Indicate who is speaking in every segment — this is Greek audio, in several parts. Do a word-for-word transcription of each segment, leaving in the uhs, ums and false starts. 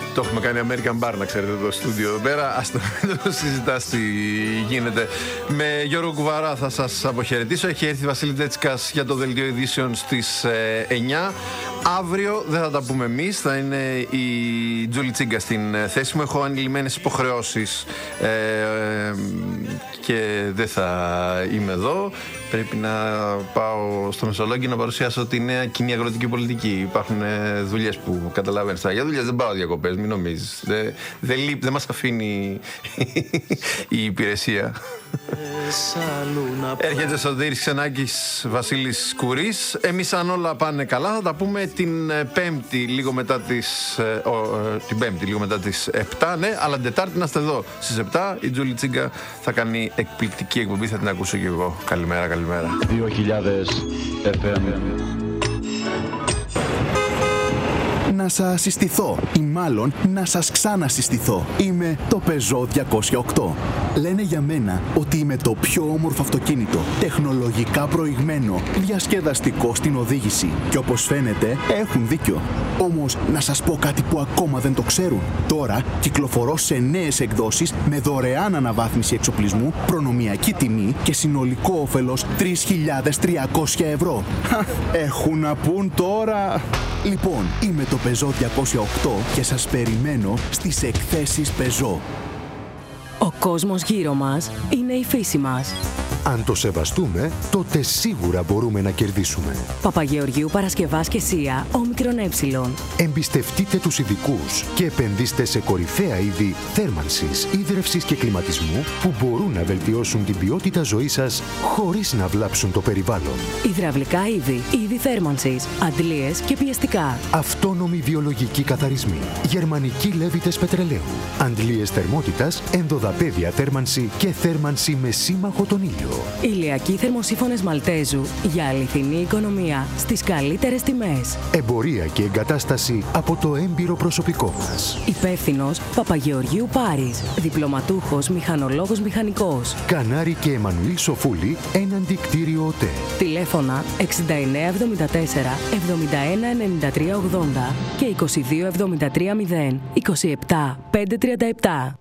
Speaker 1: Το έχουμε κάνει American Bar, να ξέρετε, το στούντιο εδώ πέρα. Ας το, το συζητάς τι γίνεται. Με Γιώργο Κουβαρά θα σας αποχαιρετήσω. Έχει έρθει Βασίλη Τέτσκας για το δελτίο ειδήσεων στις ε, εννιά. Αύριο δεν θα τα πούμε εμείς, θα είναι η Τζούλη Τσίγκα στην θέση μου. Έχω ανηλυμένες υποχρεώσεις ε, ε, και δεν θα είμαι εδώ. Πρέπει να πάω στο Μεσολόγγι να παρουσιάσω τη νέα κοινή αγροτική πολιτική. Υπάρχουν δουλειές που καταλαβαίνεις. Για δουλειές δεν πάω διακοπές, μην νομίζεις. Δεν δε, δε μας αφήνει η υπηρεσία. Έρχεται Σωτήρης Ξενάκης, Βασίλης Κουρής. Εμείς, αν όλα πάνε καλά, θα τα πούμε την Πέμπτη λίγο μετά τις, ο, την Πέμπτη λίγο μετά τις επτά, ναι, αλλά την Τετάρτη να είστε εδώ στις επτά. Η Τζούλη Τσίγκα θα κάνει εκπληκτική εκπομπή, θα την ακούσω και εγώ. Καλημέρα, καλημέρα.
Speaker 2: δύο χιλιάδες εφ εμ.
Speaker 3: Να σας συστηθώ ή μάλλον να σας ξανασυστηθώ. Είμαι το Peugeot διακόσια οκτώ. Λένε για μένα ότι είμαι το πιο όμορφο αυτοκίνητο, τεχνολογικά προηγμένο, διασκεδαστικό στην οδήγηση. Και όπως φαίνεται έχουν δίκιο. Όμως να σας πω κάτι που ακόμα δεν το ξέρουν. Τώρα κυκλοφορώ σε νέες εκδόσεις με δωρεάν αναβάθμιση εξοπλισμού, προνομιακή τιμή και συνολικό όφελος τρεις χιλιάδες τριακόσια ευρώ. Έχουν να πούν τώρα. Λοιπόν, είμαι το Peugeot διακόσια οκτώ και σας περιμένω στις εκθέσεις Peugeot.
Speaker 4: Ο κόσμος γύρω μας είναι η φύση μας.
Speaker 5: Αν το σεβαστούμε, τότε σίγουρα μπορούμε να κερδίσουμε.
Speaker 4: Παπαγεωργίου Παρασκευάς και Σία, όμικρον ε.
Speaker 5: Εμπιστευτείτε τους ειδικούς και επενδύστε σε κορυφαία είδη θέρμανσης, ίδρευσης και κλιματισμού που μπορούν να βελτιώσουν την ποιότητα ζωής σας χωρίς να βλάψουν το περιβάλλον.
Speaker 4: Υδραυλικά είδη, είδη θέρμανσης, αντλίες και πιεστικά.
Speaker 5: Αυτόνομοι βιολογικοί καθαρισμοί, γερμανικοί λέβητες πετρελαίου, αντλίες θερμότητας, ενδοδαπέδια θέρμανση και θέρμανση με σύμμαχο τον ήλιο.
Speaker 4: Ηλιακοί θερμοσύφωνες Μαλτέζου για αληθινή οικονομία στις καλύτερες τιμές.
Speaker 5: Εμπορία και εγκατάσταση από το έμπειρο προσωπικό μας.
Speaker 4: Υπεύθυνος Παπαγεωργίου Πάρης. Διπλωματούχος μηχανολόγος μηχανικός.
Speaker 5: Κανάρη και Εμμανουήλ Σοφούλη, έναντι κτίριο ΟΤΕ.
Speaker 4: Τηλέφωνα εξήντα εννέα εβδομήντα τέσσερα εβδομήντα ένα ενενήντα τρία ογδόντα και είκοσι δύο εβδομήντα τρία μηδέν είκοσι επτά πεντακόσια τριάντα επτά.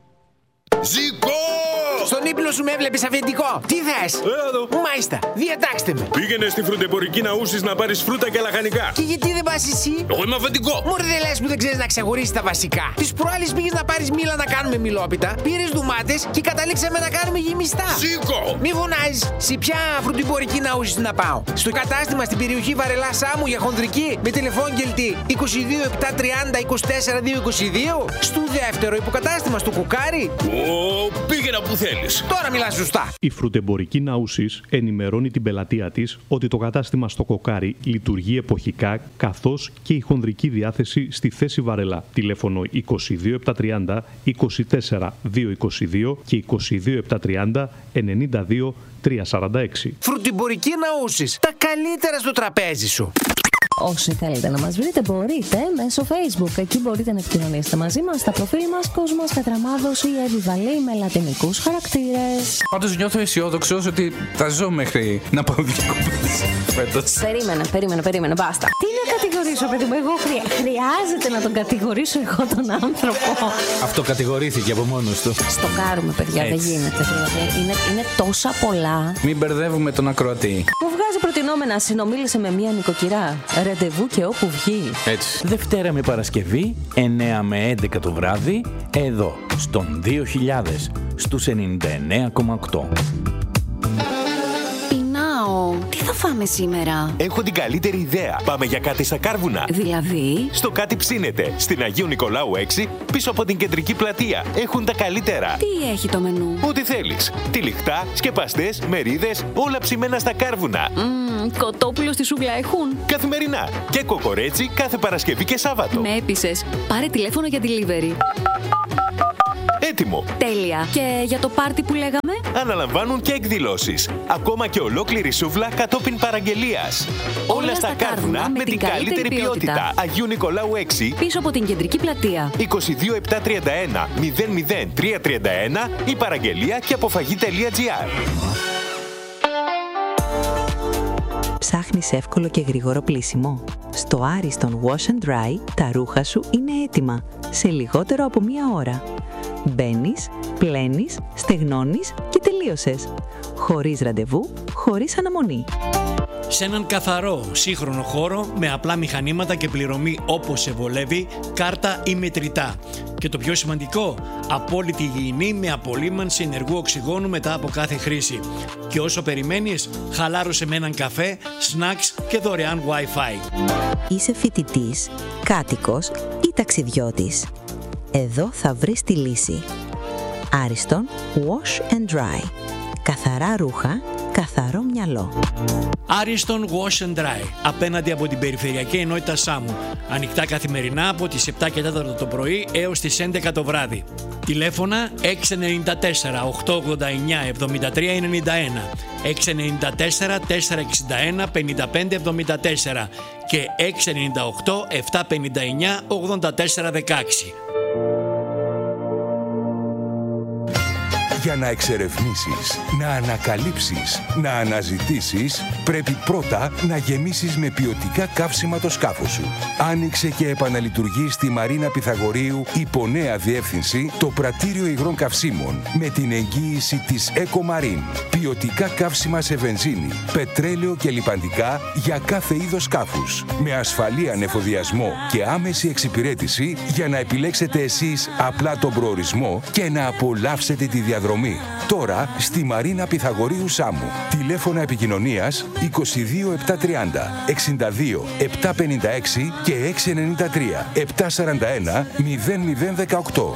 Speaker 6: Ζήκω!
Speaker 7: Στον ύπνο σου με έβλεπες αφεντικό. Τι θες?
Speaker 6: Έλα εδώ.
Speaker 7: Μάλιστα, διατάξτε με.
Speaker 6: Πήγαινε στη φρουτεμπορική να ούσεις να πάρεις φρούτα και λαχανικά.
Speaker 7: Και γιατί δεν πας εσύ?
Speaker 6: Εγώ είμαι αφεντικό.
Speaker 7: Μωρέ, δεν λες που δεν ξέρεις να ξεχωρίσεις τα βασικά. Τις προάλλες πήγες να πάρεις μήλα να κάνουμε μιλόπιτα, πήρες ντουμάτες και καταλήξαμε να κάνουμε γεμιστά.
Speaker 6: Ζήκω!
Speaker 7: Μη φωνάζεις. Σε ποια φρουτεμπορική να ούσεις να πάω? Στο κατάστημα στην περιοχή Βαρελά Σάμου για χονδρική με τηλεφώνγελτη είκοσι δύο επτακόσια τριάντα είκοσι τέσσερα διακόσια είκοσι δύο. Στο δεύτερο υποκατάστημα στο Κουκάρι.
Speaker 6: Ω, πήγαινα που θέλεις.
Speaker 7: Τώρα μιλάς σωστά.
Speaker 8: Η φρουτεμπορική Ναούσης ενημερώνει την πελατεία της ότι το κατάστημα στο Κοκάρι λειτουργεί εποχικά, καθώς και η χονδρική διάθεση στη θέση Βαρελά. Τηλέφωνο είκοσι δύο επτακόσια τριάντα είκοσι τέσσερα διακόσια είκοσι δύο και είκοσι δύο επτακόσια τριάντα ενενήντα δύο τριακόσια σαράντα έξι.
Speaker 7: Φρουτεμπορική Ναούσης. Τα καλύτερα στο τραπέζι σου.
Speaker 9: Όσοι θέλετε να μας βρείτε μπορείτε μέσω Facebook. Εκεί μπορείτε να επικοινωνήσετε μαζί μας στα προφίλ μας Κόσμος Κατραμάδος ή Εύη Βαλή με λατινικούς χαρακτήρες.
Speaker 10: Πάντως νιώθω αισιόδοξος ότι θα ζω μέχρι να πάω διακοπές φέτος.
Speaker 9: Περίμενε, περίμενε, περίμενε, μπάστα. Τι να κατηγορήσω, παιδί μου, εγώ χρεια... χρειάζεται να τον κατηγορήσω εγώ τον άνθρωπο.
Speaker 10: Αυτό κατηγορήθηκε από μόνος του.
Speaker 9: Στο κάρουμε, παιδιά,
Speaker 10: Έτσι.
Speaker 9: δεν γίνεται. Δηλαδή, είναι, είναι τόσα πολλά.
Speaker 10: Μην μπερδεύουμε τον ακροατή.
Speaker 9: Μου βγάζει προτινόμενα, συνομίλησε με μία νοικοκυρά. Ραντεβού και όπου βγει.
Speaker 10: Έτσι.
Speaker 11: Δευτέρα με Παρασκευή, εννέα με έντεκα το βράδυ, εδώ, στον δύο χιλιάδες, στους ενενήντα εννέα κόμμα οκτώ.
Speaker 12: Πεινάω. Τι θα φάμε σήμερα?
Speaker 13: Έχω την καλύτερη ιδέα. Πάμε για κάτι στα Κάρβουνα.
Speaker 12: Δηλαδή?
Speaker 13: Στο Κάτι Ψήνεται, στην Αγίου Νικολάου έξι, πίσω από την κεντρική πλατεία. Έχουν τα καλύτερα.
Speaker 12: Τι έχει το μενού?
Speaker 13: Ό,τι θέλεις. Τυλιχτά, σκεπαστές, μερίδες, όλα ψημένα στα Κάρβουνα.
Speaker 12: Μμμ, κοτόπουλο στη σούβλα έχουν?
Speaker 13: Καθημερινά. Και κοκορέτσι κάθε Παρασκευή και Σάββατο.
Speaker 12: Με έπεισες. Πάρε τηλέφωνο για delivery.
Speaker 13: Έτοιμο.
Speaker 12: Τέλεια. Και για το πάρτι που λέγαμε?
Speaker 13: Αναλαμβάνουν και εκδηλώσεις. Ακόμα και ολόκληρη σούβλα κατόπιν παραγγελίας. Όλα, Όλα στα Κάρβουνα με την καλύτερη ποιότητα. ποιότητα. Αγίου Νικολάου έξι.
Speaker 12: Πίσω από την κεντρική πλατεία.
Speaker 13: είκοσι δύο επτακόσια τριάντα ένα μηδέν μηδέν τριακόσια τριάντα ένα ή παραγγελία και αποφαγή.gr.
Speaker 14: Ψάχνεις εύκολο και γρήγορο πλύσιμο? Στο Ariston Wash and Dry τα ρούχα σου είναι έτοιμα σε λιγότερο από μία ώρα. Μπαίνεις, πλένεις, στεγνώνεις και τελείωσες. Χωρίς ραντεβού, χωρίς αναμονή.
Speaker 15: Σε έναν καθαρό, σύγχρονο χώρο με απλά μηχανήματα και πληρωμή όπως σε βολεύει, κάρτα ή μετρητά. Και το πιο σημαντικό, απόλυτη υγιεινή με απολύμανση ενεργού οξυγόνου μετά από κάθε χρήση. Και όσο περιμένεις, χαλάρωσε με έναν καφέ, snacks και δωρεάν Wi-Fi.
Speaker 14: Είσαι φοιτητής, κάτοικος ή ταξιδιώτης? Εδώ θα βρεις τη λύση. Ariston Wash and Dry. Καθαρά ρούχα, καθαρό μυαλό.
Speaker 15: Ariston Wash and Dry, απέναντι από την Περιφερειακή Ενότητα Σάμου. Ανοιχτά καθημερινά από τις επτά και τέσσερα το πρωί έως τις έντεκα το βράδυ. Τηλέφωνα έξι εννιά τέσσερα οκτώ ογδόντα εννιά εβδομήντα τρία ενενήντα ένα, έξι εννιά τέσσερα τέσσερα εξήντα ένα πενήντα πέντε εβδομήντα τέσσερα και έξι εννιά οκτώ επτά πενήντα εννιά ογδόντα τέσσερα δεκαέξι.
Speaker 16: Για να εξερευνήσεις, να ανακαλύψεις, να αναζητήσεις, πρέπει πρώτα να γεμίσεις με ποιοτικά καύσιμα το σκάφος σου. Άνοιξε και επαναλειτουργεί στη Μαρίνα Πυθαγορείου υπό νέα διεύθυνση το πρατήριο υγρών καυσίμων με την εγγύηση της EcoMarine. Ποιοτικά καύσιμα σε βενζίνη, πετρέλαιο και λιπαντικά για κάθε είδος σκάφους. Με ασφαλή ανεφοδιασμό και άμεση εξυπηρέτηση για να επιλέξετε εσείς απλά τον προορισμό και να απολαύσετε τη διαδρομή. Τώρα στη Μαρίνα Πυθαγορείου Σάμου. Τηλέφωνα επικοινωνίας είκοσι δύο επτακόσια τριάντα εξήντα δύο επτακόσια πενήντα έξι και έξι εννιά τρία επτακόσια σαράντα ένα μηδέν μηδέν δεκαοκτώ.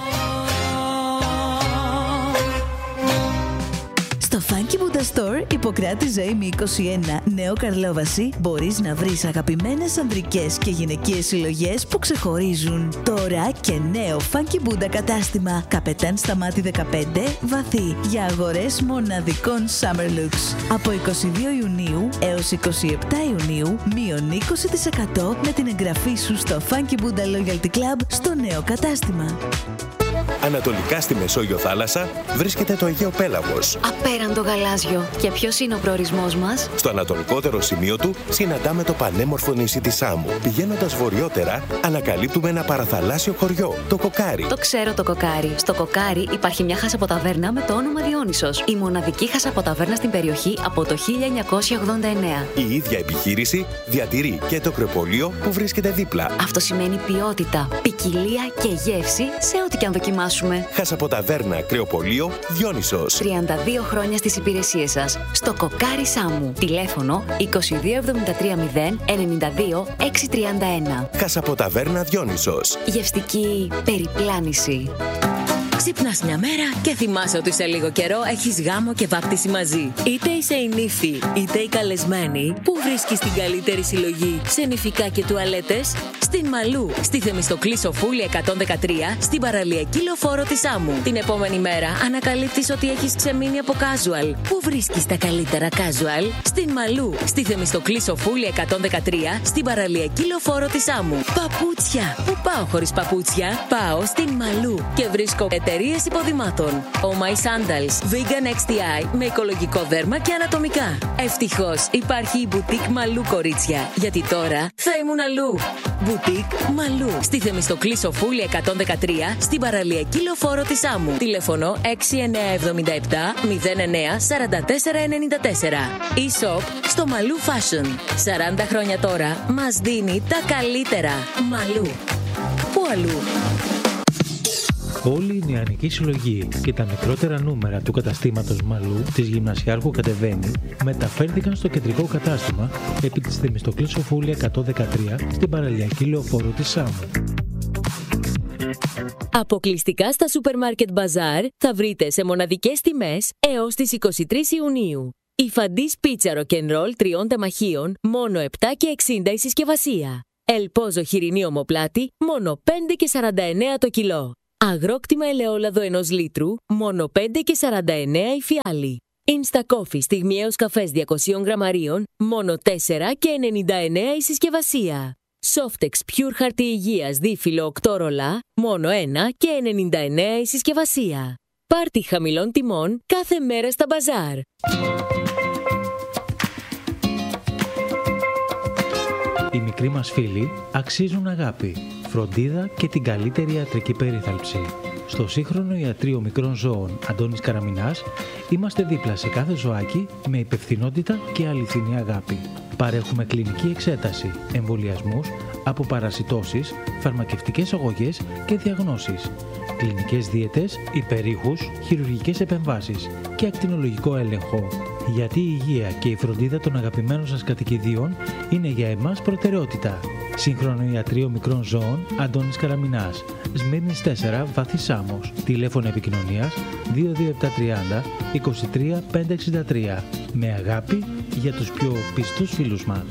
Speaker 17: Στο Funky Buddha Store, Ιπποκράτη Ζωήμη είκοσι ένα, Νέο Καρλόβαση, μπορείς να βρεις αγαπημένες ανδρικές και γυναικείες συλλογές που ξεχωρίζουν. Τώρα και νέο Funky Buddha κατάστημα, Καπετάν Σταμάτη δεκαπέντε, Βαθύ, για αγορές μοναδικών Summer Looks. Από είκοσι δύο Ιουνίου έως είκοσι επτά Ιουνίου, μείον είκοσι τοις εκατό με την εγγραφή σου στο Funky Buddha Loyalty Club στο νέο κατάστημα.
Speaker 13: Ανατολικά στη Μεσόγειο θάλασσα βρίσκεται το Αιγαίο Πέλαγος.
Speaker 12: Απέραντο γαλάζιο. Και ποιος είναι ο προορισμός μας?
Speaker 13: Στο ανατολικότερο σημείο του συναντάμε το πανέμορφο νησί της Σάμου. Πηγαίνοντας βορειότερα, ανακαλύπτουμε ένα παραθαλάσσιο χωριό, το Κοκάρι.
Speaker 12: Το ξέρω το Κοκάρι. Στο Κοκάρι υπάρχει μια χασαποταβέρνα με το όνομα Διόνυσος. Η μοναδική χασαποταβέρνα στην περιοχή από το χίλια εννιακόσια ογδόντα εννέα.
Speaker 13: Η ίδια επιχείρηση διατηρεί και το κρεοπολείο που βρίσκεται δίπλα.
Speaker 12: Αυτό σημαίνει ποιότητα, ποικιλία και γεύση σε ό,τι και αν δοκιμάσουμε.
Speaker 13: Χασαποταβέρνα Κρεοπολείο Διόνυσος.
Speaker 12: τριάντα δύο χρόνια στις υπηρεσίες σας. Στο Κοκάρι Σάμου. Τηλέφωνο είκοσι δύο εβδομήντα τρία μηδέν ενενήντα δύο εξακόσια τριάντα ένα.
Speaker 13: Χασαποταβέρνα Διόνυσος.
Speaker 12: Γευστική περιπλάνηση.
Speaker 4: Ξυπνάς μια μέρα και θυμάσαι ότι σε λίγο καιρό έχεις γάμο και βάπτιση μαζί. Είτε είσαι η νύφη, είτε η καλεσμένη, που βρίσκεις την καλύτερη συλλογή σε νηφικά και τουαλέτες? Στην Μαλού, στη Θεμιστοκλή Σοφούλη εκατόν δεκατρία, στην παραλιακή λεωφόρο της Σάμου. Την επόμενη μέρα ανακαλύπτεις ότι έχεις ξεμείνει από casual. Πού βρίσκεις τα καλύτερα casual? Στην Μαλού, στη Θεμιστοκλή Σοφούλη εκατόν δεκατρία, στην παραλιακή λεωφόρο της Σάμου. Παπούτσια. Πού πάω χωρίς παπούτσια? Πάω στην Μαλού και βρίσκω εταιρείες υποδημάτων. Oh My Sandals, Vegan εξ τι άι με οικολογικό δέρμα και ανατομικά. Ευτυχώς υπάρχει η Boutique Μαλού, κορίτσια, γιατί τώρα θα ήμουν αλλού. Boutique Μαλού, στη Θεμιστοκλή Σοφούλη εκατόν δεκατρία, στην παραλιακή λεωφόρο της Σάμου. Τηλέφωνο έξι εννιά επτά επτά μηδέν εννιά σαράντα τέσσερα ενενήντα τέσσερα. E-shop στο Μαλού Fashion. σαράντα χρόνια τώρα μας δίνει τα καλύτερα. Μαλού. Πού αλλού?
Speaker 18: Όλη η νεανική συλλογή και τα μικρότερα νούμερα του καταστήματος Μαλού της Γυμνασιάρχου Κατεβαίνει μεταφέρθηκαν στο κεντρικό κατάστημα επί της Θεμιστοκλής Σοφούλη εκατόν δεκατρία στην παραλιακή λεωφόρο της Σάμου.
Speaker 4: Αποκλειστικά στα Supermarket Bazaar θα βρείτε σε μοναδικές τιμές έως τις είκοσι τρεις Ιουνίου. Η Φαντής πίτσα ροκενρόλ τριών τεμαχίων, μόνο επτά και εξήντα η συσκευασία. Ελπόζο χοιρινή ομοπλάτη, μόνο πέντε και σαράντα εννέα το κιλό. Αγρόκτημα ελαιόλαδο ενός λίτρου, μόνο πέντε και σαράντα εννέα η φιάλη. Insta Coffee στιγμιαίος καφές διακόσια γραμμαρίων, μόνο τέσσερα και ενενήντα εννέα η συσκευασία. Softex Pure χαρτί υγείας δίφυλλο οκτώ ρολά, μόνο ένα και ενενήντα εννέα η συσκευασία. Πάρτι χαμηλών τιμών κάθε μέρα στα μπαζάρ.
Speaker 18: μικροί μας φίλοι αξίζουν αγάπη, φροντίδα και την καλύτερη ιατρική περίθαλψη. Στο σύγχρονο ιατρείο μικρών ζώων Αντώνης Καραμινάς είμαστε δίπλα σε κάθε ζωάκι με υπευθυνότητα και αληθινή αγάπη. Παρέχουμε κλινική εξέταση, εμβολιασμούς, αποπαρασιτώσεις, φαρμακευτικές αγωγές και διαγνώσεις, κλινικές δίαιτες, υπερήχους, χειρουργικές επεμβάσεις και ακτινολογικό έλεγχο. Γιατί η υγεία και η φροντίδα των αγαπημένων σας κατοικιδίων είναι για εμάς προτεραιότητα. Σύγχρονο ιατρείο μικρών ζώων Αντώνης Καραμινάς, Σμύρνης τέσσερα, Βάθη Σάμος. Τηλέφωνο επικοινωνίας δύο δύο επτά τριάντα είκοσι τρία πεντακόσια εξήντα τρία. Με αγάπη για τους πιο πιστούς φίλους μας.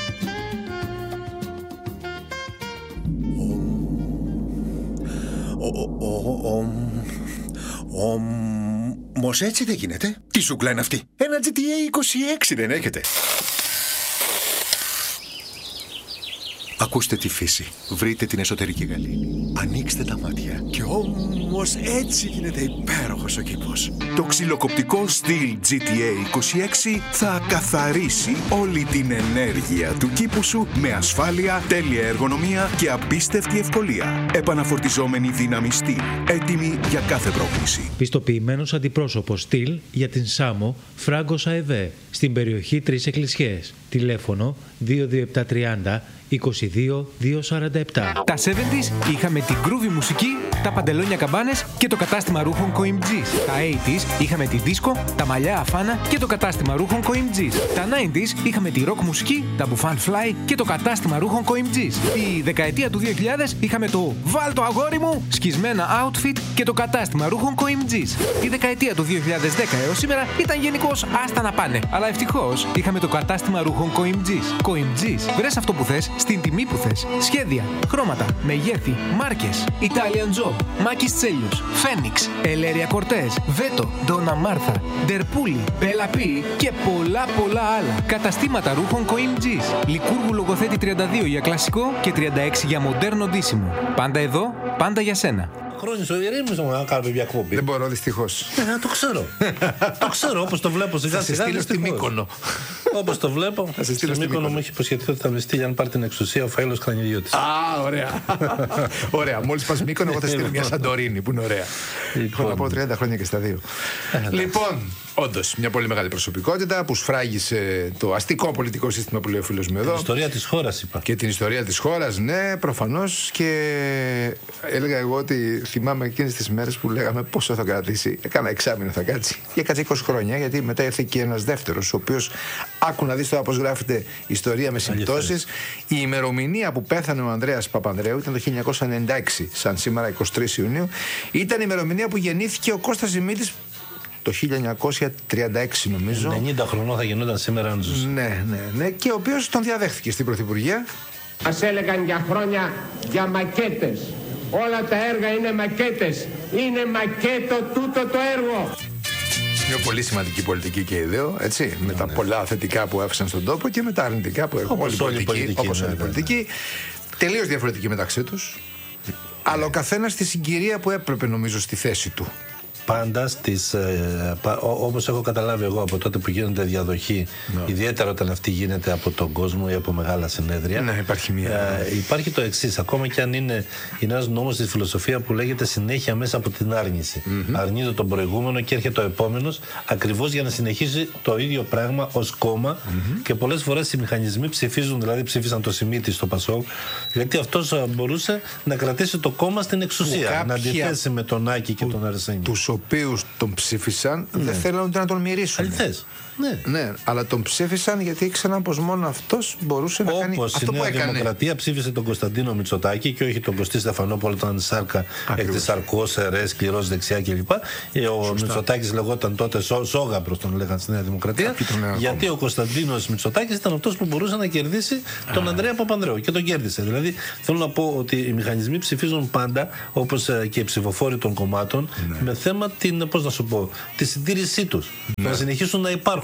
Speaker 19: Όμως έτσι δεν γίνεται. Τι ζούγκλα είναι αυτή? Ένα τζι τι έι είκοσι έξι δεν έχετε? Ακούστε τη φύση. Βρείτε την εσωτερική γαλήνη. Ανοίξτε τα μάτια. Και όμως έτσι γίνεται υπέροχος ο κήπος. Το ξυλοκοπτικό Stihl τζι τι έι είκοσι έξι θα καθαρίσει όλη την ενέργεια του κήπου σου με ασφάλεια, τέλεια εργονομία και απίστευτη ευκολία. Επαναφορτιζόμενη δύναμη Stihl. Έτοιμη για κάθε πρόκληση.
Speaker 18: Πιστοποιημένος αντιπρόσωπος Stihl για την Σάμο, Φράγκος ΑΕΒ, στην περιοχή Τρεις Εκκλησιές. Τηλέφωνο δύο δύο επτά τριάντα είκοσι δύο διακόσια σαράντα επτά.
Speaker 7: Τα εβδομήντα είχαμε την groovy μουσική, τα παντελόνια καμπάνες και το κατάστημα ρούχων Coimgis. Τα ογδόντα είχαμε τη δίσκο, τα μαλλιά αφάνα και το κατάστημα ρούχων Coimgis. Τα ενενήντα είχαμε τη rock μουσική, τα μπουφάν fly και το κατάστημα ρούχων Coimgis. Η δεκαετία του δύο χιλιάδες είχαμε το «Βάλ το αγόρι μου», σκισμένα outfit και το κατάστημα ρούχων Coimgis. Η δεκαετία του δύο χιλιάδες δέκα έως σήμερα ήταν γενικώς άστα να πάνε. Αλλά ευτυχώς είχαμε το κατάστημα ρούχων Coimgis. Coimgis, βρες αυτό που θες, στην τιμή που θες. Σχέδια, χρώματα, μεγέθη, μάρκες. Italian Job, Μάκης Τσέλιους, Φένιξ, Ελέρια Κορτές, Βέτο, Ντόνα Μάρθα, Ντερπούλη, Μπέλα Πι και πολλά πολλά άλλα. Καταστήματα ρούχων Coimgis. Λικούργου Λογοθέτη τριάντα δύο για κλασικό και τριάντα έξι για μοντέρνο ντύσιμο. Πάντα εδώ, πάντα για σένα.
Speaker 20: Χρόνιζε ο ηρέμησε να κάνουμε μια εκπομπή.
Speaker 19: Δεν μπορώ, δυστυχώς.
Speaker 20: Ναι, το ξέρω. Το ξέρω, όπως το βλέπω σιγά σιγά.
Speaker 19: Θα σε στείλω στη Μύκονο.
Speaker 20: Όπως το βλέπω. Θα σε στείλω στη Μύκονο. Μου έχει υποσχεθεί ότι θα με στείλει αν πάρει την εξουσία ο Φαΐλος Κρανιδιώτης.
Speaker 19: Α, ωραία. Ωραία. Μόλις πας Μύκονο, εγώ θα στείλω μια Σαντορίνη που είναι ωραία. Έχω να πω τριάντα χρόνια και στα δύο. Λοιπόν, όντως, μια πολύ μεγάλη προσωπικότητα που σφράγισε το αστικό πολιτικό σύστημα που λέει ο φίλος μου εδώ.
Speaker 20: Την ιστορία της χώρας, είπα.
Speaker 19: Και την ιστορία της χώρας, ναι, προφανώς. Και έλεγα εγώ ότι θυμάμαι εκείνες τις μέρες που λέγαμε πόσο θα κρατήσει. Έκανα εξάμηνο θα κάτσει. Και έκατσε είκοσι χρόνια, γιατί μετά ήρθε και ένας δεύτερος, ο οποίος, άκου να δεις τώρα πώς γράφεται ιστορία με συμπτώσεις. Η ημερομηνία που πέθανε ο Ανδρέας Παπανδρέου ήταν το χίλια εννιακόσια ενενήντα έξι, σαν σήμερα εικοστή τρίτη Ιουνίου. Ήταν η ημερομηνία που γεννήθηκε ο Κώστας Δημήτρης. Το χίλια εννιακόσια τριάντα έξι νομίζω.
Speaker 20: ενενήντα χρονών θα γινόταν σήμερα αν ζούσε.
Speaker 19: Ναι, ναι, ναι. Και ο οποίος τον διαδέχθηκε στην Πρωθυπουργία.
Speaker 21: Μας έλεγαν για χρόνια για μακέτες. Όλα τα έργα είναι μακέτες. Είναι μακέτο τούτο το έργο.
Speaker 19: Μια πολύ σημαντική πολιτική και ιδέο, έτσι, με τα πολλά θετικά που άφησαν στον τόπο και με τα αρνητικά που έχουν
Speaker 20: όπως όλη η πολιτική.
Speaker 19: Όπως
Speaker 20: ναι,
Speaker 19: όλη η πολιτική. Τελείως διαφορετική μεταξύ τους. Αλλά ο καθένας στη συγκυρία που έπρεπε, νομίζω, στη θέση του.
Speaker 20: Πάντα στις, ε, πα, ό, όπως έχω καταλάβει εγώ από τότε που γίνονται διαδοχή, no. ιδιαίτερα όταν αυτή γίνεται από τον κόσμο ή από μεγάλα συνέδρια,
Speaker 19: ναι, υπάρχει, μια...
Speaker 20: ε, υπάρχει το εξής, ακόμα και αν είναι, είναι ένας νόμος στη φιλοσοφία που λέγεται συνέχεια μέσα από την άρνηση. Mm-hmm. Αρνείται τον προηγούμενο και έρχεται ο επόμενος ακριβώς για να συνεχίσει το ίδιο πράγμα ως κόμμα mm-hmm. και πολλές φορές οι μηχανισμοί ψηφίζουν, δηλαδή ψήφισαν το Σιμίτη στο Πασόκ, γιατί αυτός μπορούσε να κρατήσει το κόμμα στην εξουσία, κάποια... να αντιθέσει με τον Άκη και τον Αρσένη.
Speaker 19: Τους οποίους τον ψήφισαν, ναι. δεν θέλουν να τον μυρίσουν.
Speaker 20: Αληθές. Ναι.
Speaker 19: ναι, αλλά τον ψήφισαν γιατί ήξεραν πως μόνο αυτός μπορούσε να
Speaker 20: όπως
Speaker 19: κάνει αυτό που έκανε.
Speaker 20: Η Δημοκρατία ψήφισε τον Κωνσταντίνο Μητσοτάκη και όχι τον Κωστή Στεφανόπουλο, ήταν σάρκα εκ της σαρκός, ερές, σκληρός δεξιά κλπ. Ο Μητσοτάκης λεγόταν τότε Ζόγαμπρος, τον λέγανε στη Νέα Δημοκρατία. Γιατί ο Κωνσταντίνος Μητσοτάκης ήταν αυτός που μπορούσε να κερδίσει τον Ανδρέα Παπανδρέου και τον κέρδισε. Δηλαδή θέλω να πω ότι οι μηχανισμοί ψηφίζουν πάντα, όπως και οι ψηφοφόροι των κομμάτων, ναι. με θέμα την, πώς να σου πω, τη συντήρησή τους. Ναι. Να συνεχίσουν να υπάρχουν.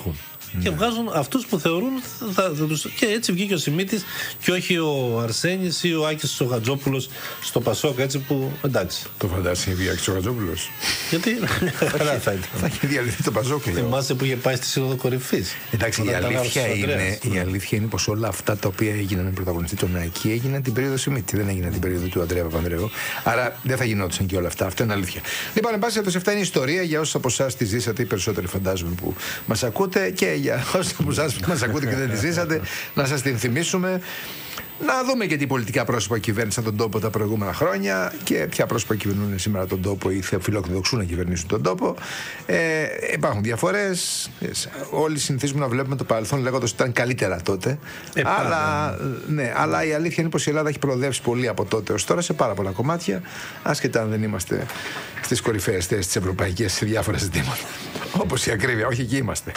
Speaker 20: και βγάζουν αυτούς που θεωρούν θα, θα τους... και έτσι βγήκε ο Σιμίτης και όχι ο Αρσένης ή ο Άκης ο Χατζόπουλος στο Πασόκ, έτσι που εντάξει.
Speaker 19: Το φαντάζεσαι βγήκε ο Άκης ο Χατζόπουλος?
Speaker 20: Γιατί καλά θα ήταν.
Speaker 19: Θα έχει διαλυθεί το Πασόκ.
Speaker 20: Θυμάσαι που είχε πάει στη Σύνοδο Κορυφής.
Speaker 19: Εντάξει, η αλήθεια, είναι, η αλήθεια είναι πως όλα αυτά τα οποία έγιναν με πρωταγωνιστή τον Άκη έγιναν την περίοδο Σιμίτη, δεν έγιναν την περίοδο του Ανδρέα Παπανδρέου. Άρα δεν θα γινόντουσαν και όλα αυτά. Αυτό είναι αλήθεια. Λοιπόν, εν πάση περιπτώσει, αυτά είναι ιστορία για όσους από εσάς τη ζήσατε, οι περισσότεροι φαντάζομαι που μας ακούτε, και για όσους από εσάς που μας ακούτε και δεν τη ζήσατε, να σας την θυμίσουμε. Να δούμε και τι πολιτικά πρόσωπα κυβέρνησαν τον τόπο τα προηγούμενα χρόνια και ποια πρόσωπα κυβερνούν σήμερα τον τόπο ή φιλοδοξούν να κυβερνήσουν τον τόπο. Ε, υπάρχουν διαφορές. Όλοι συνηθίζουμε να βλέπουμε το παρελθόν λέγοντας ότι ήταν καλύτερα τότε. Ε, αλλά, ναι, αλλά η αλήθεια είναι πως η Ελλάδα έχει προοδεύσει πολύ από τότε ως τώρα σε πάρα πολλά κομμάτια, άσχετα αν δεν είμαστε στις κορυφαίες θέσεις της ευρωπαϊκής σε διάφορα ζητήματα. Όπως η ακρίβεια. Όχι εκεί είμαστε.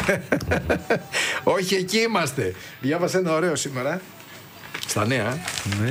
Speaker 19: Όχι εκεί είμαστε. Διάβασα ένα ωραίο σήμερα. Στα νέα. Ναι.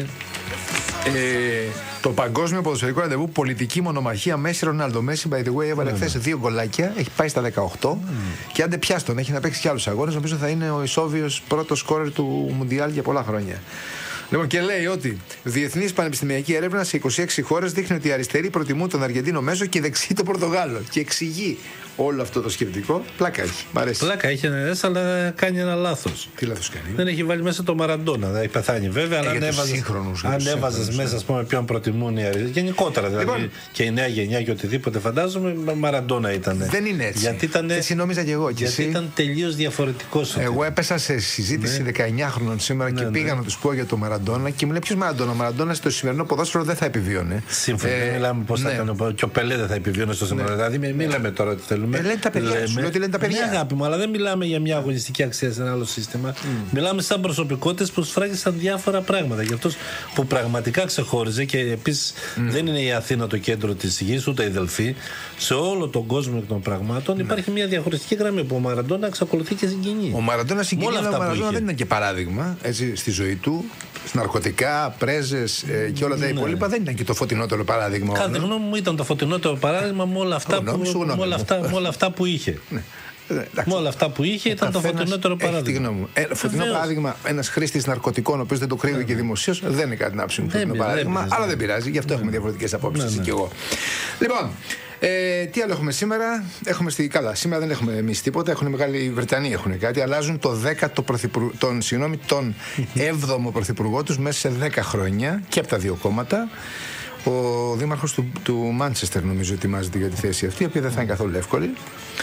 Speaker 19: Ε, το παγκόσμιο ποδοσφαιρικό ραντεβού πολιτική μονομαχία Μέση Ρονάλντο. Μέση, by the way, έβαλε ναι, χθες ναι. δύο γκολάκια. Έχει πάει στα δεκαοκτώ. Mm. Και αν δεν πιάσει τον, έχει να παίξει και άλλους αγώνες. Νομίζω θα είναι ο ισόβιος πρώτος σκόρερ του Μουντιάλ για πολλά χρόνια. Λοιπόν, και λέει ότι διεθνής πανεπιστημιακή έρευνα σε είκοσι έξι χώρες δείχνει ότι οι αριστεροί προτιμούν τον Αργεντίνο μέσο και οι δεξιοί τον Πορτογάλο. Και εξηγεί όλο αυτό το σκεπτικό. Πλάκα έχει. Μ' αρέσει.
Speaker 20: Πλάκα έχει ένα ρες, αλλά κάνει ένα λάθος.
Speaker 19: Τι λάθος κάνει?
Speaker 20: Δεν έχει βάλει μέσα το Μαραντόνα. Δεν έχει πεθάνει βέβαια, αλλά αν έβαζες μέσα, ας πούμε, ποιον προτιμούν οι αριστεροί. Γενικότερα δηλαδή. Λοιπόν, και η νέα γενιά και οτιδήποτε φαντάζομαι, Μαραντόνα ήταν.
Speaker 19: Δεν είναι έτσι.
Speaker 20: Γιατί ήταν,
Speaker 19: έτσι νόμιζα και εγώ. Και
Speaker 20: γιατί εσύ... ήταν τελείως διαφορετικός.
Speaker 19: Εγώ έπεσα σε συζήτηση ναι. δεκαεννιάχρονων σήμερα ναι, και πήγα ναι. να του πω για το Μαραντόνα και μου λέει ποιος Μαραντόνα. Ο Μαραντόνα στο σημερινό ποδόσφαιρο δεν θα επιβίωνε.
Speaker 20: Σύμφωνα. Ε, μιλάμε πώς ναι. θα έκανε. Και ο Πελέ δεν θα επιβίωνε στο σημερινό. Δηλαδή, μην λέμε τώρα ότι θέλουμε.
Speaker 19: Ε, λένε τα παιδιά. Σου λέω ότι λένε τα παιδιά.
Speaker 20: Ναι, αγάπη μου, αλλά δεν μιλάμε για μια αγωνιστική αξία σε ένα άλλο σύστημα. Mm. Μιλάμε σαν προσωπικότητες που σφράγισαν διάφορα πράγματα. Για αυτός που πραγματικά ξεχώριζε και επίσης mm. δεν είναι η Αθήνα το κέντρο της γης, ούτε η Δελφή. Σε όλο τον κόσμο των πραγμάτων mm. υπάρχει μια διαχωριστική γραμμή που ο Μαραντόνα εξακολουθεί και συγκινεί.
Speaker 19: Ο Μαραντόνα συγκινεί, αλλά ο Μαραντόνα δεν ήταν και παράδειγμα έτσι, στη ζωή του. Ναρκωτικά, πρέζες ε, και όλα τα υπόλοιπα ναι. δεν ήταν και το φωτεινότερο παράδειγμα.
Speaker 20: Κατά τη γνώμη μου ήταν το φωτεινότερο παράδειγμα με όλα αυτά, που, με όλα αυτά, με όλα αυτά που είχε. Ναι. Με όλα αυτά που είχε ήταν το φωτεινότερο παράδειγμα.
Speaker 19: Ε, φωτεινό παράδειγμα, ένας χρήστης ναρκωτικών, ο οποίος δεν το κρύβει yeah. και δημοσίως, δεν είναι κάτι να ψήνει φωτεινό παράδειγμα, δεν αλλά δεν πειράζει, γι' αυτό yeah. έχουμε διαφορετικές απόψεις, εσύ yeah. και εγώ. Λοιπόν, ε, τι άλλο έχουμε σήμερα? Έχουμε στη καλά. Σήμερα δεν έχουμε εμείς τίποτα. Έχουν Μεγάλη Βρετανία έχουν κάτι. Αλλάζουν το δέκατο πρωθυπουργό, τον, συγγνώμη, τον έβδομο πρωθυπουργό τους μέσα σε δέκα χρόνια και από τα δύο κόμματα. Ο δήμαρχος του, του Μάντσεστερ νομίζω ετοιμάζεται για τη θέση αυτή, η οποία δεν θα είναι καθόλου εύκολη.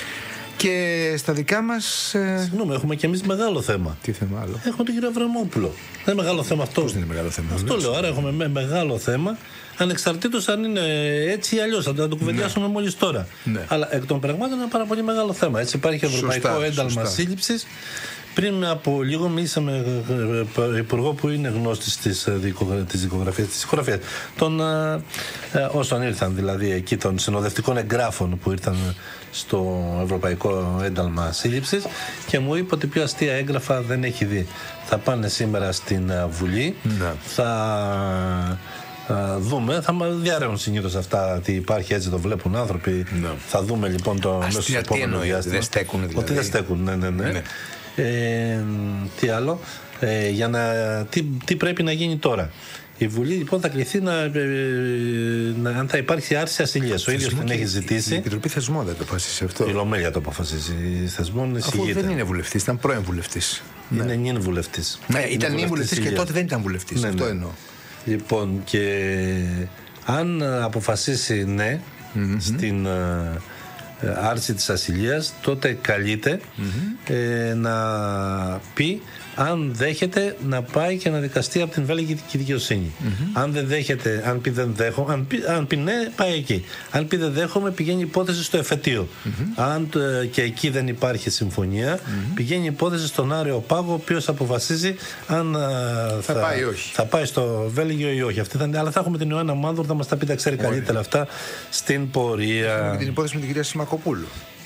Speaker 19: Και στα δικά μας. Ε...
Speaker 20: Συγγνώμη, έχουμε κι εμείς μεγάλο θέμα.
Speaker 19: Τι θέμα άλλο?
Speaker 20: Έχουμε τον κύριο Αβραμόπουλο. Δεν είναι μεγάλο θέμα αυτό.
Speaker 19: Πώς δεν είναι μεγάλο θέμα?
Speaker 20: Αυτό λέω. Άρα έχουμε με μεγάλο θέμα. Ανεξαρτήτως αν είναι έτσι ή αλλιώς. Θα το κουβεντιάσουμε ναι. μόλις τώρα. Ναι. Αλλά εκ των πραγμάτων είναι ένα πάρα πολύ μεγάλο θέμα. Έτσι υπάρχει ευρωπαϊκό σωστά, ένταλμα σύλληψης. Πριν από λίγο μίλησαμε με υπουργό που είναι γνώστης της, της δικογραφίας, της δικογραφίας των ε, όσων ήρθαν δηλαδή εκεί, των συνοδευτικών εγγράφων που ήρθαν στο Ευρωπαϊκό Ένταλμα Σύλληψης και μου είπε ότι πιο αστεία έγγραφα δεν έχει δει. Θα πάνε σήμερα στην Βουλή, ναι. θα... Uh, δούμε, θα μας διαρρέουν συνήθως αυτά τι υπάρχει, έτσι το βλέπουν άνθρωποι. Ναι. Θα δούμε λοιπόν το μέσο του επόμενου διάστημα.
Speaker 19: Δεν στέκουν δηλαδή.
Speaker 20: Ότι δεν στέκουν, ναι, ναι, ναι. ναι. Ε, τι άλλο, ε, για να, τι, τι πρέπει να γίνει τώρα. Η Βουλή λοιπόν θα κληθεί να, ε, να αν θα υπάρξει άρση ασυλίας. Ο ίδιος την έχει ζητήσει.
Speaker 19: Η Επιτροπή Θεσμών δεν το αποφασίσει αυτό.
Speaker 20: Η Ολομέλεια το αποφασίζει. Η Θεσμών
Speaker 19: αφού δεν είναι βουλευτής, ήταν πρώην βουλευτής.
Speaker 20: Είναι ναι. νυν βουλευτής.
Speaker 19: Ναι, ήταν νυν βουλευτής και τότε δεν ήταν βουλευτής. Ναι, αυτό ναι. εννοώ.
Speaker 20: Λοιπόν, και αν αποφασίσει ναι mm-hmm. στην ε, άρση της ασυλίας, τότε καλείται mm-hmm. ε, να πει αν δέχεται να πάει και να δικαστεί από την βέλγικη δικαιοσύνη. Mm-hmm. Αν δεν δέχεται, αν πει δεν δέχομαι, αν πει, αν πει ναι, πάει εκεί. Αν πει δεν δέχομαι, πηγαίνει υπόθεση στο εφετείο. Mm-hmm. Αν και εκεί δεν υπάρχει συμφωνία, mm-hmm. πηγαίνει υπόθεση στον Άριο Πάγο, ο οποίος αποφασίζει αν
Speaker 19: θα, θα, πάει, όχι.
Speaker 20: θα πάει στο Βέλγιο ή όχι. Αυτή θα, αλλά θα έχουμε την Ιωάννα Μάνδουρ, θα μας τα πει, τα ξέρει καλύτερα αυτά στην πορεία.
Speaker 19: Έχουμε την υπόθεση με την κυρία Σιμακοπούλου.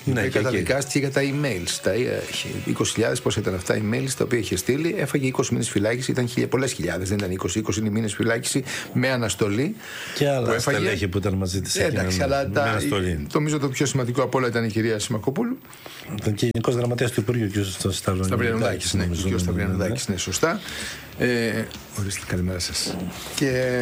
Speaker 19: Ναι, και καταδικάστηκε για τα emails. Τα είκοσι χιλιάδες, πώς ήταν αυτά emails τα οποία είχε στείλει, έφαγε είκοσι μήνες φυλάκιση, ήταν πολλές χιλιάδες, δεν ήταν είκοσι, είκοσι μήνες φυλάκιση με αναστολή.
Speaker 20: Και άλλα στελέχη που ήταν μαζί της.
Speaker 19: Εντάξει, αλλά τα, νομίζω το πιο σημαντικό από όλα ήταν η κυρία Σιμακοπούλου.
Speaker 20: Ήταν και γενικός γραμματέας του Υπουργείου, κ.
Speaker 19: Σταυριανουδάκης. Ναι, ο κ. Σταυριανουδάκης, ναι, σωστά. Ε, ορίστε, καλημέρα σας. Και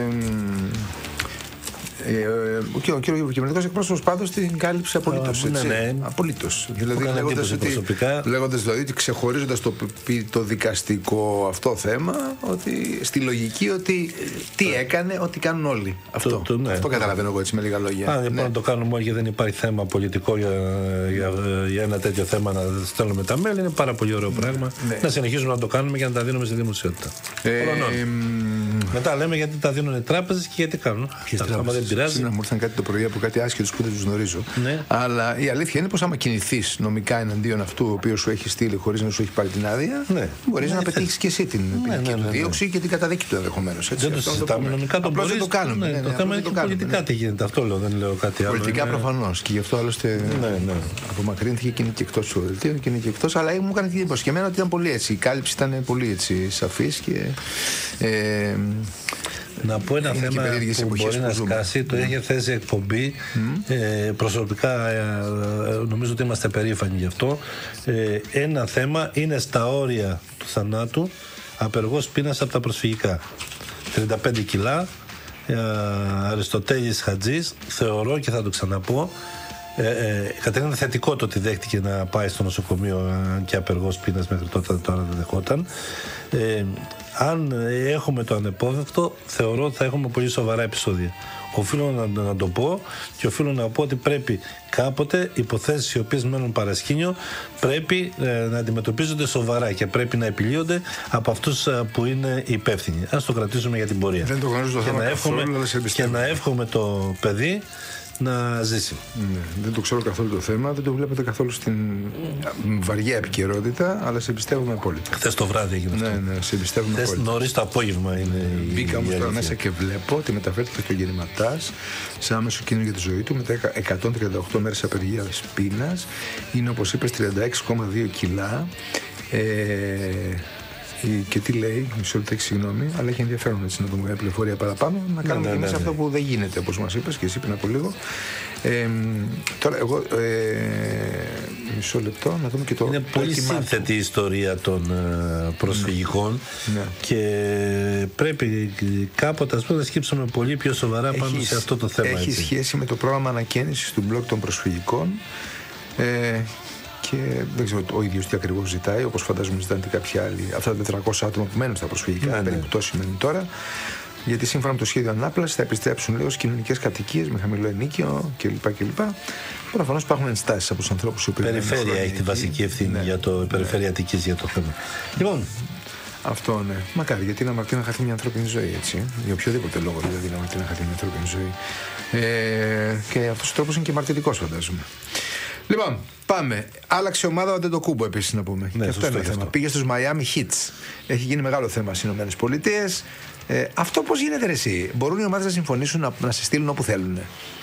Speaker 19: ε, ο κ. κυβερνητικός εκπρόσωπος πάντως την κάλυψε απολύτως.
Speaker 20: Ναι, ναι.
Speaker 19: Απολύτως. Δηλαδή, λέγοντας ότι, λέγοντας δηλαδή ότι ξεχωρίζοντας το, το δικαστικό αυτό θέμα, ότι στη λογική ότι τι έκανε, ότι κάνουν όλοι. Αυτό, το, το, ναι. αυτό καταλαβαίνω εγώ έτσι με λίγα λόγια.
Speaker 20: Α, δεν ναι. να το κάνουμε όλοι, δεν υπάρχει θέμα πολιτικό για, για, για ένα τέτοιο θέμα να στέλνουμε τα μέλη. Είναι πάρα πολύ ωραίο πράγμα. Ναι. Να συνεχίζουμε να το κάνουμε και να τα δίνουμε στη δημοσιότητα. Ε, ε, Μετά λέμε γιατί τα δίνουν οι τράπεζες και γιατί κάνουν.
Speaker 19: Να μου ήρθαν κάτι το πρωί από κάτι άσχετος που δεν τους γνωρίζω. Ναι. Αλλά η αλήθεια είναι πως άμα κινηθείς νομικά εναντίον αυτού ο οποίος σου έχει στείλει χωρίς να σου έχει πάρει την άδεια, ναι. μπορείς ναι, να πετύχεις και εσύ την ναι, ναι, ναι, ναι. δίωξη και την καταδίκη του ενδεχομένως.
Speaker 20: Δεν το συζητάμε. Νομικά το μπορείς. Το κάνουμε. Ναι, ναι, το θέμα είναι και πολιτικά τι γίνεται. Αυτό λέω, δεν λέω κάτι άλλο.
Speaker 19: Πολιτικά προφανώς. Και γι' αυτό άλλωστε απομακρύνθηκε και είναι και εκτός του δελτίου και είναι και εκτός. Αλλά μου έκανε την εντύπωση και εμένα ότι ήταν πολύ έτσι. Η κάλυψη ήταν πολύ σαφής και.
Speaker 20: Να πω ένα είναι θέμα που μπορεί να σκάσει, το mm. είχε θέσει εκπομπή. Mm. Ε, προσωπικά ε, νομίζω ότι είμαστε περήφανοι γι' αυτό. Ε, ένα θέμα είναι στα όρια του θανάτου, απεργός πείνας από τα προσφυγικά. τριάντα πέντε κιλά, ε, Αριστοτέλης Χατζής, θεωρώ και θα το ξαναπώ. Ε, ε, Κατερίνα, θετικό το ότι δέχτηκε να πάει στο νοσοκομείο, αν και απεργός πείνας μέχρι τότε, τώρα δεν δεχόταν. Ε, αν έχουμε το ανεπόβευτο, θεωρώ ότι θα έχουμε πολύ σοβαρά επεισόδια. Οφείλω να, να το πω και οφείλω να πω ότι πρέπει κάποτε υποθέσεις οι οποίες μένουν παρασκήνιο πρέπει ε, να αντιμετωπίζονται σοβαρά και πρέπει να επιλύονται από αυτούς ε, που είναι υπεύθυνοι. Ας το κρατήσουμε για την πορεία.
Speaker 19: Δεν το γνωρίζω το θέμα καθόλου, αλλά σε
Speaker 20: και να εύχομαι το παιδί να ζήσει.
Speaker 19: Ναι, δεν το ξέρω καθόλου το θέμα, δεν το βλέπετε καθόλου στην βαριά επικαιρότητα, αλλά σε εμπιστεύομαι πολύ.
Speaker 20: Χθες το βράδυ έγινε αυτό.
Speaker 19: Ναι, ναι, σε εμπιστεύομαι πολύ.
Speaker 20: Χθες νωρίς το απόγευμα είναι.
Speaker 19: Μπήκα όμως τώρα μέσα και βλέπω ότι μεταφέρθηκε στο γεννηματάς σε άμεσο κίνδυνο για τη ζωή του μετά εκατόν τριάντα οκτώ μέρες απεργίας πείνας. Είναι όπως είπες τριάντα έξι κόμμα δύο κιλά. Ε, και τι λέει, μισό λεπτό, έχει συγγνώμη, αλλά έχει ενδιαφέρον έτσι, να δούμε μια πληροφορία παραπάνω. Να κάνουμε ναι, ναι, ναι, ναι. αυτό που δεν γίνεται, όπως μας είπες και εσύ πριν από λίγο. Ε, τώρα, εγώ. Ε, μισό λεπτό, να δούμε και το.
Speaker 20: Είναι πολύ σύνθετη η ιστορία των uh, προσφυγικών ναι. και πρέπει κάποτε ας πούμε, να σκύψουμε πολύ πιο σοβαρά έχει, πάνω σε αυτό το θέμα.
Speaker 19: Έχει έτσι. Σχέση με το πρόγραμμα ανακαίνησης του μπλοκ των προσφυγικών. Ε, Και δεν ξέρω ο ίδιος τι ακριβώς ζητάει, όπως φαντάζομαι ζητάνε και κάποιοι άλλοι. Αυτά τα τετρακόσια άτομα που μένουν στα προσφυγικά, ναι, περίπου τόσοι μένουν τώρα. Γιατί σύμφωνα με το σχέδιο ανάπλασης θα επιστρέψουν λίγο στις κοινωνικές κατοικίες με χαμηλό ενίκιο κλπ. κλπ. Προφανώς υπάρχουν ενστάσεις από τους ανθρώπους.
Speaker 20: Η περιφέρεια έχει τη βασική ευθύνη ναι. για το περιφέρεια Αττικής για το θέμα. Λοιπόν.
Speaker 19: Αυτό ναι. Μακάρι, γιατί να αμαρτύρει να χαθεί μια ανθρώπινη ζωή, έτσι. Για οποιοδήποτε λόγο δηλαδή να αμαρτύρει να χαθεί μια ανθρώπινη ζωή. Ε, και αυτός ο τρόπος είναι και μαρτυρικός, φαντάζομαι. Λοιπόν, πάμε. Άλλαξε ομάδα ο Αντετοκούμπο επίσης να πούμε.
Speaker 20: Ναι,
Speaker 19: και αυτό είναι το θέμα. Αυτό. Πήγε στους Miami Heats. Έχει γίνει μεγάλο θέμα στις Ηνωμένες Πολιτείες. Ε, αυτό πώς γίνεται ρε εσύ? Μπορούν οι ομάδες να συμφωνήσουν να, να σε στείλουν όπου θέλουν?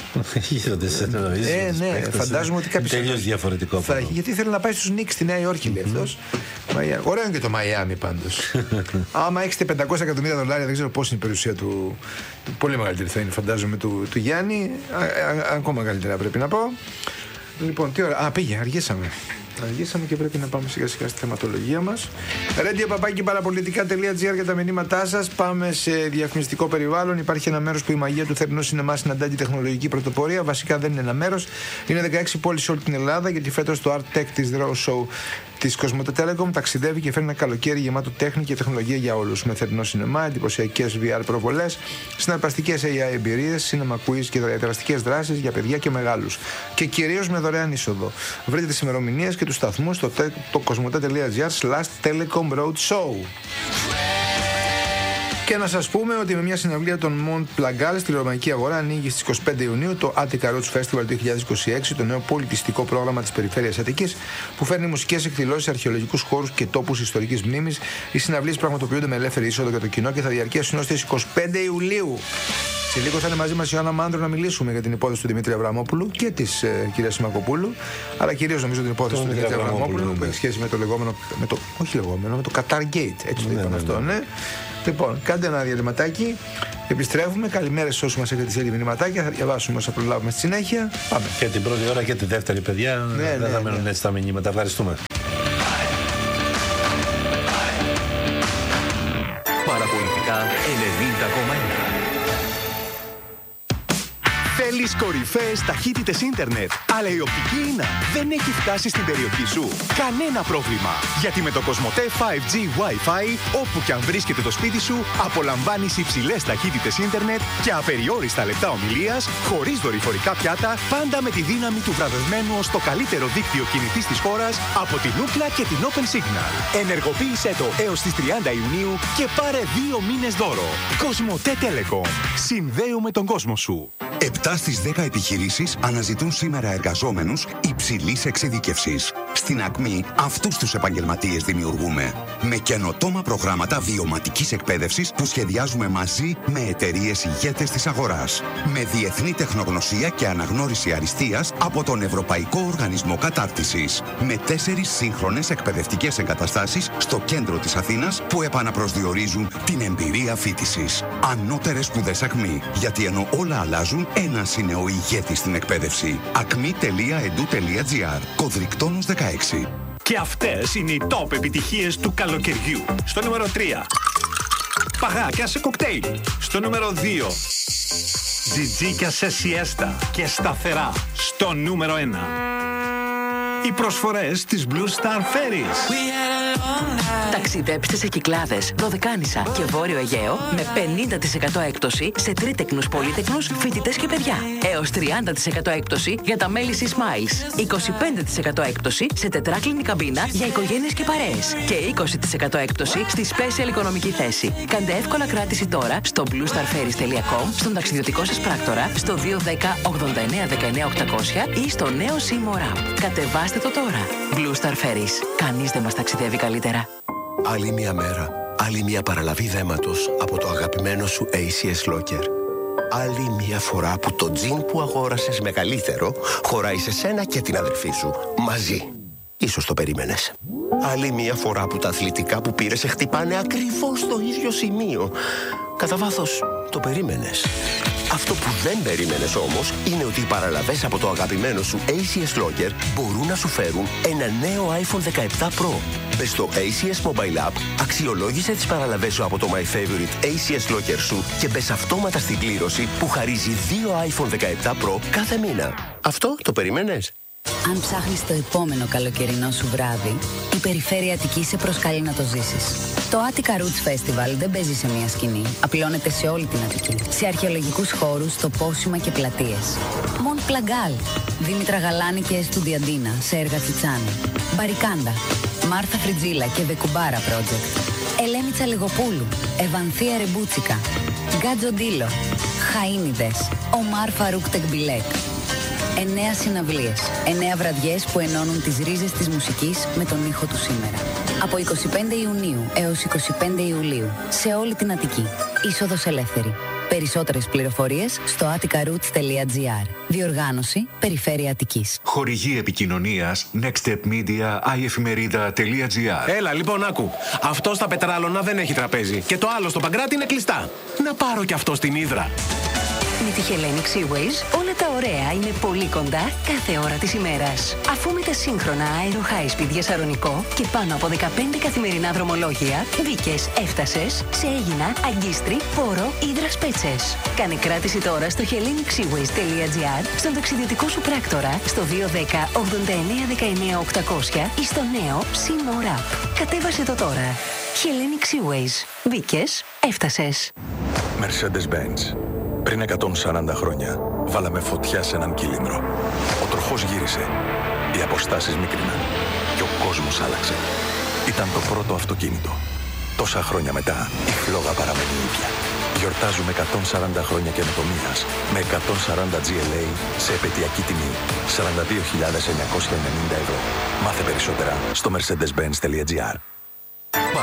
Speaker 20: ε,
Speaker 19: ναι, φαντάζομαι ότι κάποιος.
Speaker 20: Τελείως διαφορετικό.
Speaker 19: Θα, γιατί θέλει να πάει στους Knicks στη Νέα Υόρκη, λέει αυτός. Ωραίο είναι και το Miami πάντως. Άμα έχετε πεντακόσια εκατομμύρια δολάρια, δεν ξέρω πώς είναι η περιουσία του. Πολύ μεγαλύτερη θα είναι, φαντάζομαι, του, του Γιάννη. Α, α, ακόμα καλύτερα πρέπει να πω. Λοιπόν, τι ώρα. Α, πήγε, αργήσαμε. Αργήσαμε και πρέπει να πάμε σιγά σιγά στη θεματολογία μας. radio παπάκι παραπολιτικά τελεία τζι άρ για τα μηνύματά σας. Πάμε σε διαφημιστικό περιβάλλον. Υπάρχει ένα μέρος που η μαγεία του θερινού σινεμά συναντά την τεχνολογική πρωτοπορία. Βασικά δεν είναι ένα μέρος. Είναι δεκαέξι πόλεις σε όλη την Ελλάδα, γιατί φέτος το Art Tech της Draw Show της Κοσμοτέ Telecom ταξιδεύει και φέρνει ένα καλοκαίρι γεμάτο τέχνη και τεχνολογία για όλους. Με θερινό σινεμά, εντυπωσιακές βι αρ προβολές, συναρπαστικές έι άι εμπειρίες, cinema quiz και δραστικές δράσεις για παιδιά και μεγάλους. Και κυρίως με δωρεάν είσοδο. Βρείτε τις ημερομηνίες και τους σταθμούς στο το κοσμοτέ τελεία τζι άρ slash telecom road show. Και να σας πούμε ότι με μια συναυλία των Mont Plagal στη Ρωμαϊκή Αγορά ανοίγει στις είκοσι πέντε Ιουνίου το Attica Roots Festival δύο χιλιάδες είκοσι έξι, το νέο πολιτιστικό πρόγραμμα της περιφέρειας Αττικής, που φέρνει μουσικές εκδηλώσεις σε αρχαιολογικούς χώρους και τόπους ιστορικής μνήμης. Οι συναυλίες πραγματοποιούνται με ελεύθερη είσοδο για το κοινό και θα διαρκέσουν ως τις είκοσι πέντε Ιουλίου. Σε λίγο θα είναι μαζί μας η Ιωάννα Μάνδρο να μιλήσουμε για την υπόθεση του Δημήτρη Αβραμόπουλου και της ε, κυρίας Σιμακοπούλου. Αλλά κυρίως νομίζω την υπόθεση του Δημήτρη Αβραμόπουλου που έχει σχέση με το λεγόμενο. Με το, όχι λεγόμενο, με το Qatar Gate. Έτσι το είπαμε αυτό, ναι. Λοιπόν, κάντε ένα διαλυματάκι. Επιστρέφουμε. Καλημέρα σε όσους μας έχετε στείλει μηνυματάκια. Θα διαβάσουμε όσα προλάβουμε στη συνέχεια. Πάμε.
Speaker 20: Και την πρώτη ώρα και τη δεύτερη, παιδιά.
Speaker 19: Ναι,
Speaker 20: δεν
Speaker 19: ναι,
Speaker 20: θα μένουν
Speaker 19: ναι.
Speaker 20: έτσι τα μηνύματα. Ευχαριστούμε.
Speaker 13: Παραπολιτικά ενενήντα κόμμα ένα.
Speaker 1: Θέλεις κορυφαίες ταχύτητες ίντερνετ, αλλά η οπτική ίνα δεν έχει φτάσει στην περιοχή σου? Κανένα πρόβλημα, γιατί με το Κοσμοτέ φάιβ τζι Wi-Fi, όπου και αν βρίσκεται το σπίτι σου, απολαμβάνεις υψηλές ταχύτητες ίντερνετ και απεριόριστα λεπτά ομιλίας, χωρίς δορυφορικά πιάτα, πάντα με τη δύναμη του βραβευμένου ως το καλύτερο δίκτυο κινητής της χώρας από την Ookla και την Open Signal. Ενεργοποίησέ το έως τις τριάντα Ιουνίου και πάρε δύο μήνες δώρο. Κοσμοτέ Telecom. Συνδέουμε τον κόσμο σου.
Speaker 22: επτά στις δέκα επιχειρήσεις αναζητούν σήμερα εργαζόμενους υψηλής εξειδίκευσης. Στην Ακμή αυτούς τους επαγγελματίες δημιουργούμε. Με καινοτόμα προγράμματα βιωματικής εκπαίδευσης που σχεδιάζουμε μαζί με εταιρείες ηγέτες της αγοράς. Με διεθνή τεχνογνωσία και αναγνώριση αριστείας από τον Ευρωπαϊκό Οργανισμό Κατάρτισης. Με τέσσερις σύγχρονες εκπαιδευτικές εγκαταστάσεις στο κέντρο της Αθήνας που επαναπροσδιορίζουν την εμπειρία φοιτησης. Ανώτερες σπουδές Ακμή. Γιατί ενώ όλα αλλάζουν, ένας είναι ο ηγέτης στην εκπαίδευση. ακμή τελεία έντου τελεία τζι άρ. Κωδρικτόνος δεκαέξι.
Speaker 1: Και αυτές είναι οι top επιτυχίες του καλοκαιριού. Στο νούμερο τρία. Παγάκια σε κοκτέιλ. Στο νούμερο δύο. Τζιτζίκια σε σιέστα και σταθερά. Στο νούμερο ένα. Οι προσφορές της Blue Star Ferries.
Speaker 4: Ταξιδέψτε σε Κυκλάδες, Δωδεκάνησα και Βόρειο Αιγαίο με πενήντα τοις εκατό έκπτωση σε τρίτεκνους, πολύτεκνους, φοιτητές και παιδιά. Έως τριάντα τοις εκατό έκπτωση για τα μέλη C-Smiles. είκοσι πέντε τοις εκατό έκπτωση σε τετράκλινη καμπίνα για οικογένειες και παρέες. Και είκοσι τοις εκατό έκπτωση στη special οικονομική θέση. Κάντε εύκολα κράτηση τώρα στο blue star ferries τελεία com, στον ταξιδιωτικό σας πράκτορα, στο δύο ένα μηδέν ογδόντα εννέα δεκαεννέα οκτακόσια ή στο νέο C-More App. Κατεβάστε το τώρα. Blue Star Ferries. Κανείς δεν μας ταξιδεύει καλύτερα.
Speaker 23: Άλλη μια μέρα, άλλη μια παραλαβή δέματος από το αγαπημένο σου έι σι ες Locker. Άλλη μια φορά που το τζιν που αγόρασες μεγαλύτερο χωράει σε σένα και την αδερφή σου μαζί. Ίσως το περίμενες. Άλλη μια φορά που τα αθλητικά που πήρες σε χτυπάνε ακριβώς στο ίδιο σημείο. Κατά βάθος, το περίμενες. Αυτό που δεν περίμενες όμως είναι ότι οι παραλαβές από το αγαπημένο σου έι σι ες Locker μπορούν να σου φέρουν ένα νέο άιφον δεκαεπτά Pro. Μπες στο έι σι ες Mobile App, αξιολόγησε τις παραλαβές σου από το My Favorite έι σι ες Locker σου και μπες αυτόματα στην κλήρωση που χαρίζει δύο άιφον δεκαεπτά Pro κάθε μήνα. Αυτό το περίμενες?
Speaker 12: Αν ψάχνεις το επόμενο καλοκαιρινό σου βράδυ, η Περιφέρεια Αττικής σε προσκαλεί να το ζήσεις. Το Attica Roots Festival δεν παίζει σε μία σκηνή. Απλώνεται σε όλη την Αττική. Σε αρχαιολογικούς χώρους, τοπόσιμα και πλατείες. Μοντ Πλαγκάλ, Δήμητρα Γαλάνη και Εστουδιαντίνα σε έργα Τσιτσάνη. Μπαρικάντα, Μάρθα Φριτζίλα και Βεκουμπάρα Project. Ελένη Τσαλιγοπούλου, Ευανθία Ρεμπούτσικα. Γκάτζο Ντίλο, Χαΐνιδες, Ομάρ Φαρούκ Τεκμπιλέκ. Εννέα συναυλίες, εννέα βραδιές που ενώνουν τις ρίζες της μουσικής με τον ήχο του σήμερα. Από εικοστή πέμπτη Ιουνίου έως εικοστή πέμπτη Ιουλίου, σε όλη την Αττική. Είσοδος ελεύθερη. Περισσότερες πληροφορίες στο attica roots τελεία τζι άρ. Διοργάνωση Περιφέρεια Αττικής.
Speaker 24: Χορηγή επικοινωνίας Next Step Media, i εφημερίδα τελεία τζι άρ.
Speaker 25: Έλα λοιπόν, άκου. Αυτό στα Πετράλωνα δεν έχει τραπέζι. Και το άλλο στο Παγκράτη είναι κλειστά. Να πάρω κι αυτό στην Ύδρα.
Speaker 26: Με τη Hellenic Seaways όλα τα ωραία είναι πολύ κοντά κάθε ώρα της ημέρας. Αφού με τα σύγχρονα αέρο high speed για Σαρονικό και πάνω από δεκαπέντε καθημερινά δρομολόγια, μπήκες, έφτασες σε Αίγινα, Αγκίστρι, Πόρο, Ύδρας Πέτσες. Κάνε κράτηση τώρα στο hellenic seaways τελεία τζι άρ, στον ταξιδιωτικό σου πράκτορα, στο δύο ένα μηδέν ογδόντα εννέα δεκαεννέα οκτακόσια ή στο νέο C-More App. Κατέβασε το τώρα. Hellenic Seaways. Μπήκες, έφτασες.
Speaker 27: Mercedes-Benz. Πριν εκατόν σαράντα χρόνια, βάλαμε φωτιά σε έναν κύλινδρο. Ο τροχός γύρισε, οι αποστάσεις μικρήναν και ο κόσμος άλλαξε. Ήταν το πρώτο αυτοκίνητο. Τόσα χρόνια μετά, η φλόγα παραμένει ίδια. Γιορτάζουμε εκατόν σαράντα χρόνια καινοτομίας με εκατόν σαράντα τζι ελ έι σε επαιτειακή τιμή σαράντα δύο χιλιάδες εννιακόσια ενενήντα ευρώ. Μάθε περισσότερα στο mercedes benz τελεία τζι άρ.